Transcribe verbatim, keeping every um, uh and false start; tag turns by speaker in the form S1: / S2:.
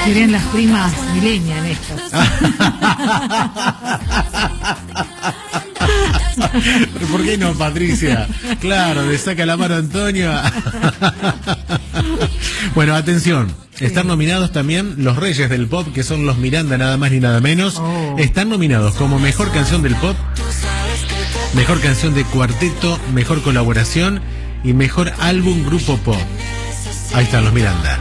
S1: Serían las primas millennial estas.
S2: ¿Por qué no, Patricia? Claro, le saca la mano a Antonio. Bueno, atención. Sí. Están nominados también los reyes del pop, que son los Miranda, nada más ni nada menos. Oh. Están nominados como mejor canción del pop, mejor canción de cuarteto, mejor colaboración y mejor álbum grupo pop. Ahí están los Miranda.